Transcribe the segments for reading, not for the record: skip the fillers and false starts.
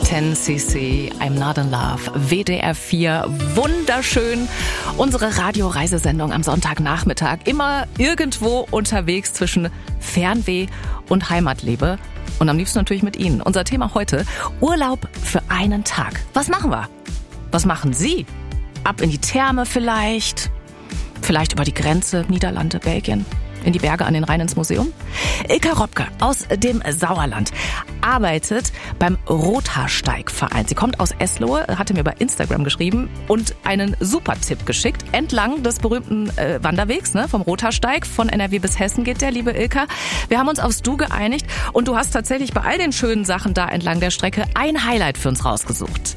10cc, I'm Not in Love, WDR 4, wunderschön. Unsere Radioreisesendung am Sonntagnachmittag, immer irgendwo unterwegs zwischen Fernweh und Heimatliebe und am liebsten natürlich mit Ihnen. Unser Thema heute, Urlaub für einen Tag. Was machen wir? Was machen Sie? Ab in die Therme vielleicht über die Grenze, Niederlande, Belgien. In die Berge, an den Rhein, ins Museum. Ilka Robke aus dem Sauerland arbeitet beim Rothaarsteig-Verein. Sie kommt aus Eslohe, hatte mir bei Instagram geschrieben und einen super Tipp geschickt. Entlang des berühmten Wanderwegs, vom Rothaarsteig, von NRW bis Hessen geht der, liebe Ilka. Wir haben uns aufs Du geeinigt und du hast tatsächlich bei all den schönen Sachen da entlang der Strecke ein Highlight für uns rausgesucht.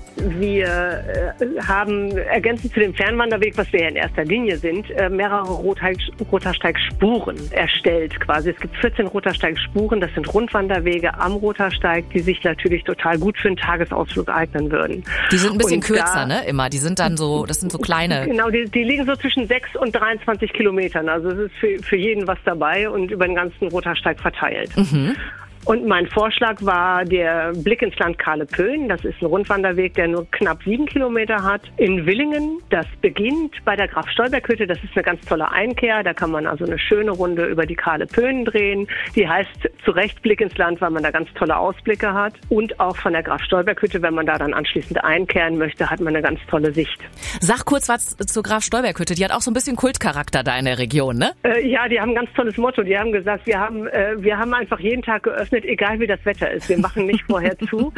Wir haben ergänzend zu dem Fernwanderweg, was wir ja in erster Linie sind, mehrere Rothaarsteig-Spuren erstellt quasi. Es gibt 14 Rothaarsteig-Spuren, das sind Rundwanderwege am Rothaarsteig, die sich natürlich total gut für einen Tagesausflug eignen würden. Die sind ein bisschen kürzer, immer. Die sind dann so, das sind so kleine. Genau, die liegen so zwischen 6 und 23 Kilometern. Also es ist für jeden was dabei und über den ganzen Rothaarsteig verteilt. Mhm. Und mein Vorschlag war der Blick ins Land Kahlepöhn. Das ist ein Rundwanderweg, der nur knapp 7 Kilometer hat. In Willingen, das beginnt bei der Graf-Stolberg-Hütte. Das ist eine ganz tolle Einkehr. Da kann man also eine schöne Runde über die Kahlepöhn drehen. Die heißt zu Recht Blick ins Land, weil man da ganz tolle Ausblicke hat. Und auch von der Graf-Stolberg-Hütte, wenn man da dann anschließend einkehren möchte, hat man eine ganz tolle Sicht. Sag kurz was zur Graf-Stolberg-Hütte. Die hat auch so ein bisschen Kultcharakter da in der Region, ne? Ja, die haben ein ganz tolles Motto. Die haben gesagt, wir haben einfach jeden Tag geöffnet, egal wie das Wetter ist. Wir machen nicht vorher zu,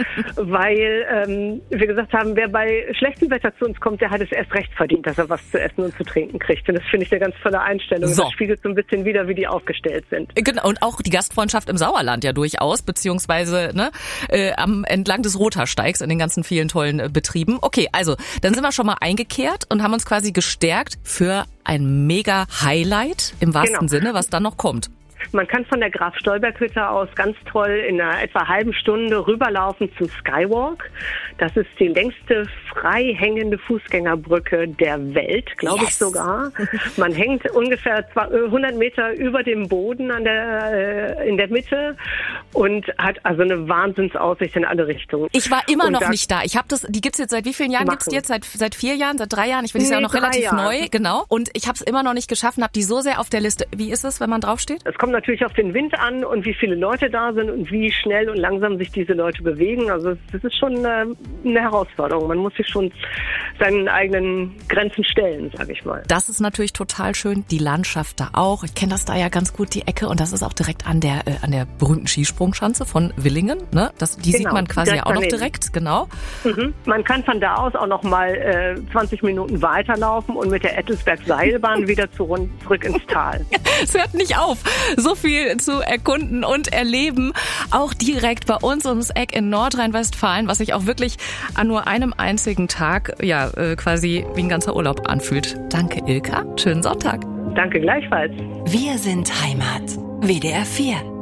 weil wir gesagt haben, wer bei schlechtem Wetter zu uns kommt, der hat es erst recht verdient, dass er was zu essen und zu trinken kriegt. Und das finde ich eine ganz tolle Einstellung. So. Das spiegelt so ein bisschen wider, wie die aufgestellt sind. Genau, und auch die Gastfreundschaft im Sauerland ja durchaus, beziehungsweise entlang des Rothaarsteigs in den ganzen vielen tollen Betrieben. Okay, also dann sind wir schon mal eingekehrt und haben uns quasi gestärkt für ein Mega-Highlight im wahrsten Sinne, was dann noch kommt. Man kann von der Graf-Stolberg-Hütte aus ganz toll in einer etwa halben Stunde rüberlaufen zum Skywalk. Das ist die längste frei hängende Fußgängerbrücke der Welt, glaube ich sogar. Man hängt ungefähr 100 Meter über dem Boden in der Mitte und hat also eine Wahnsinnsaussicht in alle Richtungen. Ich war immer noch nicht da. Die gibt's jetzt seit wie vielen Jahren? Gibt's die jetzt? Seit 4 Jahren? Seit 3 Jahren? Ich finde, die ist ja auch noch relativ neu. Genau. Und ich habe es immer noch nicht geschaffen, habe die so sehr auf der Liste. Wie ist es, wenn man draufsteht? Es kommt natürlich auf den Wind an und wie viele Leute da sind und wie schnell und langsam sich diese Leute bewegen. Also das ist schon eine Herausforderung. Man muss sich schon seinen eigenen Grenzen stellen, sage ich mal. Das ist natürlich total schön. Die Landschaft da auch. Ich kenne das da ja ganz gut, die Ecke. Und das ist auch direkt an der berühmten Skisprungschanze von Willingen. Ne? Die sieht man quasi ja auch noch direkt. Genau. Mhm. Man kann von da aus auch noch mal 20 Minuten weiterlaufen und mit der Ettelsberg-Seilbahn wieder zurück ins Tal. Es hört nicht auf. So viel zu erkunden und erleben, auch direkt bei uns ums Eck in Nordrhein-Westfalen, was sich auch wirklich an nur einem einzigen Tag quasi wie ein ganzer Urlaub anfühlt. Danke, Ilka. Schönen Sonntag. Danke gleichfalls. Wir sind Heimat. WDR 4.